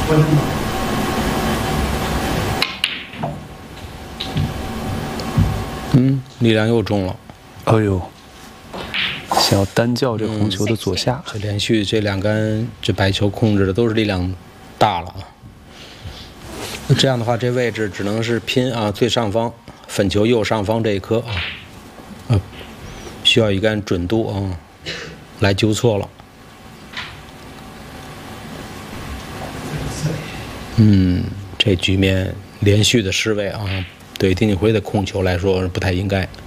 力量又中了。 哎呦，想要单叫这红球的左下。 这连续这2杆这白球控制的都是力量大了啊。那这样的话，这位置只能是拼啊最上方粉球右上方这一颗啊，需要一杆准度啊来纠错了。这局面连续的失位啊，对丁锦辉的控球来说不太应该。